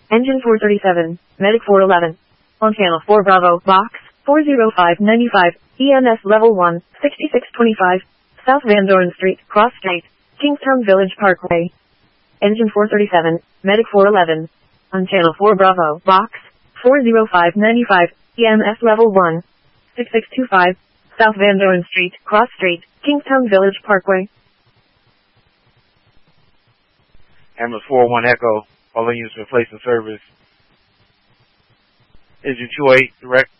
Engine 437, Medic 411. On channel 4 Bravo, box 40595, EMS level 1, 6625, South Van Doren Street, Cross Street, Kingstown Village Parkway. Engine 437, Medic 411. On channel 4 Bravo, box 40595, EMS level 1, 6625, South Van Doren Street, Cross Street, Kingstown Village Parkway. Ambulance 401 Echo, all units for place of service. Engine 28, direct